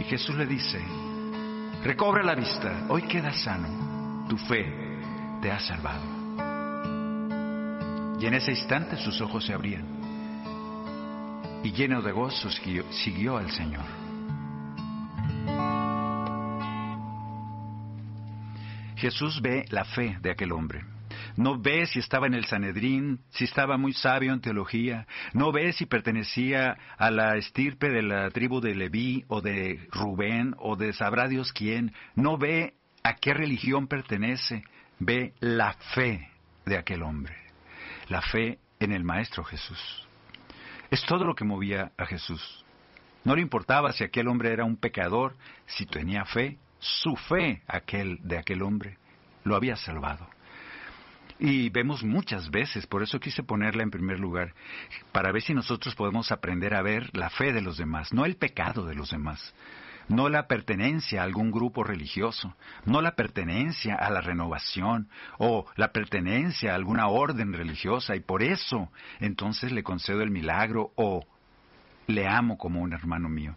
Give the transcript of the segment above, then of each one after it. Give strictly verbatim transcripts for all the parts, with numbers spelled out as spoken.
Jesús le dice: recobra la vista, hoy quedas sano, tu fe te ha salvado. Y en ese instante sus ojos se abrían, y lleno de gozo siguió, siguió al Señor. Jesús ve la fe de aquel hombre. No ve si estaba en el Sanedrín, si estaba muy sabio en teología. No ve si pertenecía a la estirpe de la tribu de Leví o de Rubén o de sabrá Dios quién. No ve a qué religión pertenece. Ve la fe de aquel hombre. La fe en el Maestro Jesús. Es todo lo que movía a Jesús. No le importaba si aquel hombre era un pecador, si tenía fe. Su fe aquel de aquel hombre lo había salvado. Y vemos muchas veces, por eso quise ponerla en primer lugar, para ver si nosotros podemos aprender a ver la fe de los demás, no el pecado de los demás, no la pertenencia a algún grupo religioso, no la pertenencia a la renovación o la pertenencia a alguna orden religiosa, y por eso entonces le concedo el milagro o le amo como un hermano mío.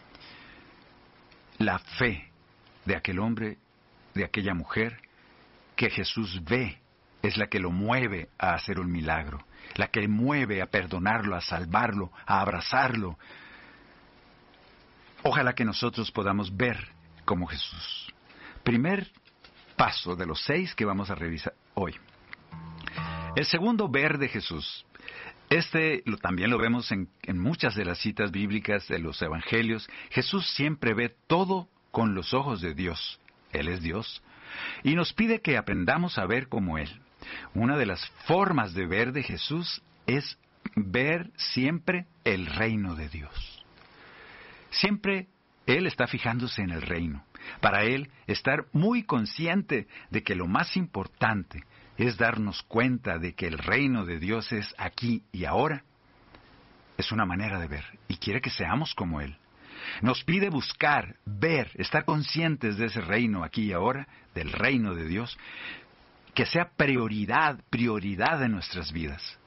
La fe de aquel hombre, de aquella mujer, que Jesús ve, es la que lo mueve a hacer un milagro, la que mueve a perdonarlo, a salvarlo, a abrazarlo. Ojalá que nosotros podamos ver como Jesús. Primer paso de los seis que vamos a revisar hoy. El segundo ver de Jesús. Este lo, también lo vemos en, en muchas de las citas bíblicas de los evangelios. Jesús siempre ve todo con los ojos de Dios. Él es Dios. Y nos pide que aprendamos a ver como Él. Una de las formas de ver de Jesús es ver siempre el reino de Dios. Siempre Él está fijándose en el reino. Para Él, estar muy consciente de que lo más importante es darnos cuenta de que el reino de Dios es aquí y ahora, es una manera de ver. Y quiere que seamos como Él. Nos pide buscar, ver, estar conscientes de ese reino aquí y ahora, del reino de Dios, que sea prioridad, prioridad de nuestras vidas.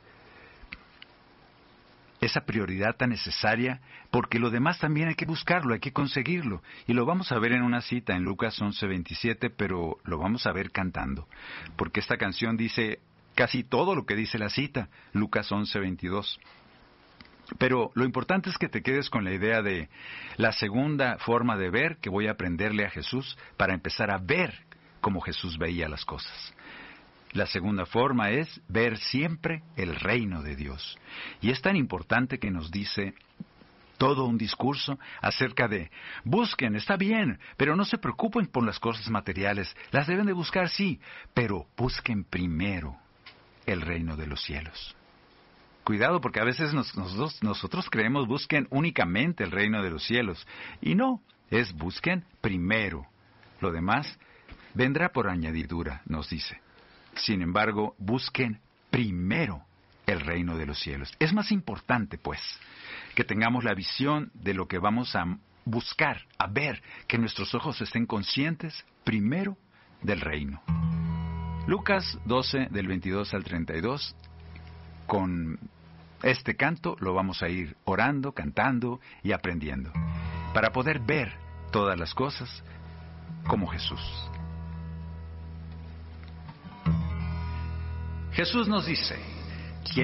Esa prioridad tan necesaria, porque lo demás también hay que buscarlo, hay que conseguirlo. Y lo vamos a ver en una cita en Lucas once veintisiete, pero lo vamos a ver cantando. Porque esta canción dice casi todo lo que dice la cita, Lucas once veintidós. Pero lo importante es que te quedes con la idea de la segunda forma de ver que voy a aprenderle a Jesús para empezar a ver como Jesús veía las cosas. La segunda forma es ver siempre el reino de Dios. Y es tan importante que nos dice todo un discurso acerca de busquen, está bien, pero no se preocupen por las cosas materiales. Las deben de buscar, sí, pero busquen primero el reino de los cielos. Cuidado, porque a veces nos, nosotros, nosotros creemos busquen únicamente el reino de los cielos. Y no, es busquen primero. Lo demás vendrá por añadidura, nos dice. Sin embargo, busquen primero el reino de los cielos. Es más importante, pues, que tengamos la visión de lo que vamos a buscar, a ver, que nuestros ojos estén conscientes primero del reino. Lucas doce, del veintidós al treinta y dos, con este canto lo vamos a ir orando, cantando y aprendiendo, para poder ver todas las cosas como Jesús. Jesús nos dice: